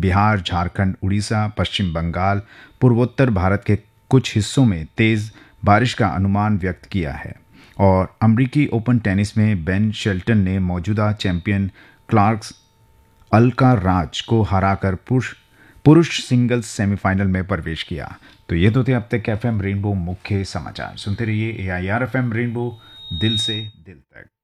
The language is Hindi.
बिहार, झारखंड, उड़ीसा, पश्चिम बंगाल, पूर्वोत्तर भारत के कुछ हिस्सों में तेज बारिश का अनुमान व्यक्त किया है। और अमरीकी ओपन टेनिस में बेन शेल्टन ने मौजूदा चैंपियन क्लार्क्स अल्काराज को हराकर पुरुष सिंगल्स सेमीफाइनल में प्रवेश किया। तो ये तो थे अब तक एफएम रेनबो मुख्य समाचार। सुनते रहिए AIR FM रेनबो, दिल से दिल तक।